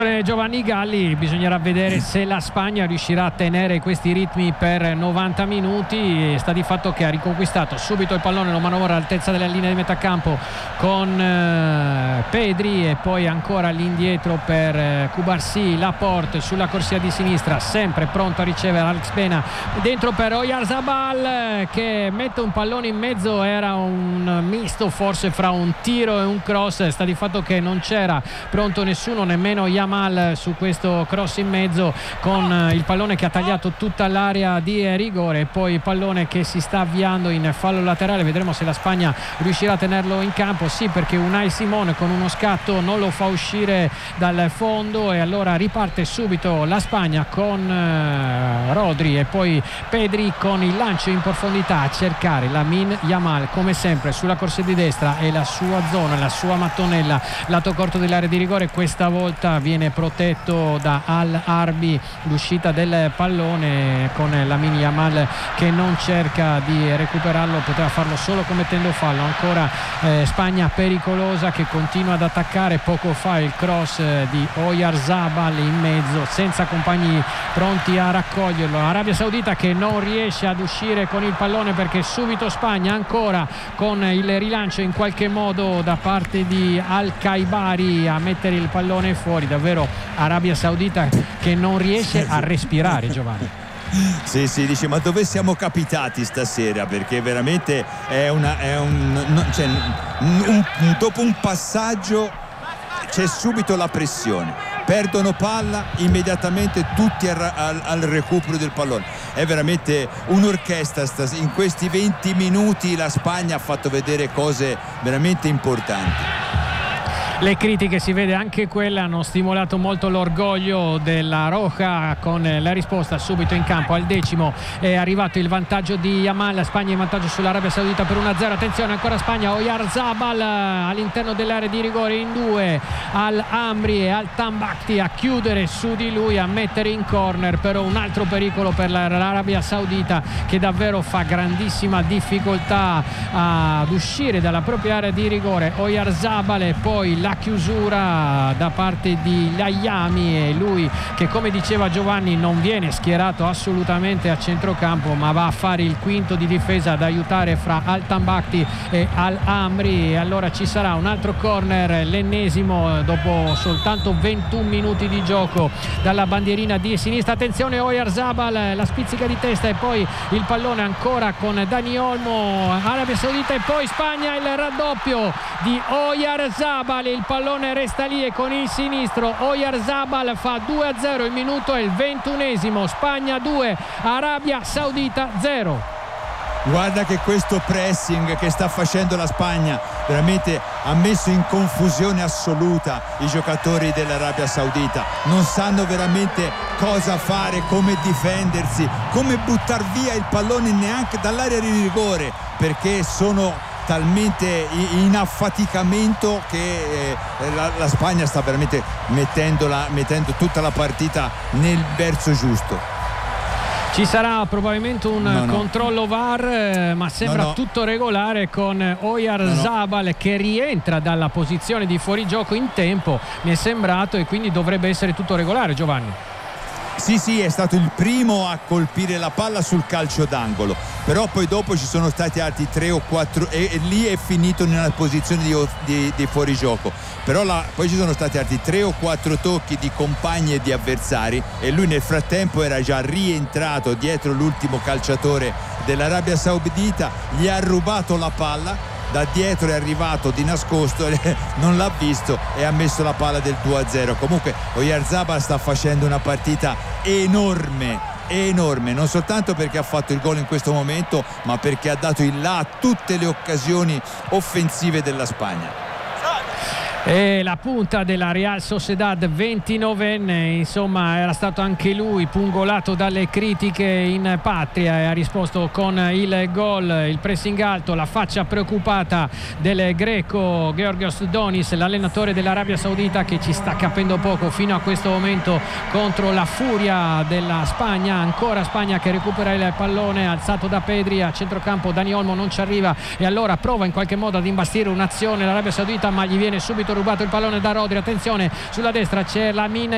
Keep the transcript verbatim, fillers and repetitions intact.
Giovanni Galli, bisognerà vedere se la Spagna riuscirà a tenere questi ritmi per novanta minuti. Sta di fatto che ha riconquistato subito il pallone, lo manovra all'altezza della linea di metà campo con eh, Pedri, e poi ancora all'indietro per eh, Cubarsí. Laporte sulla corsia di sinistra, sempre pronto a ricevere Alex Pena, dentro per Oyarzabal che mette un pallone in mezzo. Era un misto forse fra un tiro e un cross. Sta di fatto che non c'era pronto nessuno, nemmeno Yamal su questo cross in mezzo, con il pallone che ha tagliato tutta l'area di rigore, e poi il pallone che si sta avviando in fallo laterale. Vedremo se la Spagna riuscirà a tenerlo in campo. Sì, perché Unai Simon con uno scatto non lo fa uscire dal fondo, e allora riparte subito la Spagna con eh, Rodri e poi Pedri con il lancio in profondità a cercare Lamine Yamal, come sempre sulla corsia di destra, e la sua zona, la sua mattonella lato corto dell'area di rigore. Questa volta viene protetto da Al-Arbi l'uscita del pallone, con Lamine Yamal che non cerca di recuperarlo, poteva farlo solo commettendo fallo. Ancora eh, Spagna pericolosa che continua ad attaccare. Poco fa il cross eh, di Oyarzabal in mezzo, senza compagni pronti a raccoglierlo. Arabia Saudita che non riesce ad uscire con il pallone, perché subito Spagna ancora con il rilancio in qualche modo da parte di Al-Khaibari a mettere il pallone fuori. Davvero Arabia Saudita che non riesce a respirare, Giovanni. Sì, sì, dice, ma dove siamo capitati stasera? Perché veramente è una è un, cioè, un, un dopo un passaggio c'è subito la pressione, perdono palla, immediatamente tutti al, al, al recupero del pallone. È veramente un'orchestra stasera. In questi venti minuti la Spagna ha fatto vedere cose veramente importanti. Le critiche, si vede anche quelle, hanno stimolato molto l'orgoglio della Roja, con la risposta subito in campo. Al decimo è arrivato il vantaggio di Yamal, la Spagna in vantaggio sull'Arabia Saudita per uno a zero. Attenzione, ancora Spagna, Oyarzabal all'interno dell'area di rigore in due, Al-Amri e Al-Tambakti a chiudere su di lui, a mettere in corner. Però un altro pericolo per l'Arabia Saudita, che davvero fa grandissima difficoltà ad uscire dalla propria area di rigore. Oyarzabal, e poi la chiusura da parte di Layami, e lui che, come diceva Giovanni, non viene schierato assolutamente a centrocampo, ma va a fare il quinto di difesa ad aiutare fra Al-Tambakti e Al-Amri. E allora ci sarà un altro corner, l'ennesimo dopo soltanto ventuno minuti di gioco dalla bandierina di sinistra. Attenzione, Oyarzabal, la spizzica di testa, e poi il pallone ancora con Dani Olmo. Arabia Saudita e poi Spagna, il raddoppio di Oyarzabal. Il pallone resta lì, e con il sinistro Oyarzabal fa due a zero. Il minuto è il ventunesimo. Spagna due, Arabia Saudita zero. Guarda che questo pressing che sta facendo la Spagna veramente ha messo in confusione assoluta i giocatori dell'Arabia Saudita. Non sanno veramente cosa fare, come difendersi, come buttar via il pallone neanche dall'area di rigore, perché sono talmente in affaticamento che eh, la, la Spagna sta veramente mettendola, mettendo tutta la partita nel verso giusto. Ci sarà probabilmente un no, no. controllo V A R, eh, ma sembra no, no. tutto regolare, con Oyarzabal no, no. che rientra dalla posizione di fuorigioco in tempo, mi è sembrato, e quindi dovrebbe essere tutto regolare, Giovanni. Sì, sì, è stato il primo a colpire la palla sul calcio d'angolo, però poi dopo ci sono stati altri tre o quattro, e, e lì è finito in una posizione di, di, di fuorigioco. Però la, poi ci sono stati altri tre o quattro tocchi di compagni e di avversari, e lui nel frattempo era già rientrato dietro l'ultimo calciatore dell'Arabia Saudita, gli ha rubato la palla. Da dietro è arrivato di nascosto, non l'ha visto e ha messo la palla del due a zero. Comunque Oyarzabal sta facendo una partita enorme, enorme, non soltanto perché ha fatto il gol in questo momento, ma perché ha dato il là a tutte le occasioni offensive della Spagna. E la punta della Real Sociedad, ventinovenne, insomma era stato anche lui pungolato dalle critiche in patria, e ha risposto con il gol. Il pressing alto, la faccia preoccupata del greco Georgios Donis, l'allenatore dell'Arabia Saudita, che ci sta capendo poco fino a questo momento contro la furia della Spagna. Ancora Spagna che recupera il pallone alzato da Pedri a centrocampo. Dani Olmo non ci arriva, e allora prova in qualche modo ad imbastire un'azione l'Arabia Saudita, ma gli viene subito rubato il pallone da Rodri. Attenzione, sulla destra c'è Lamine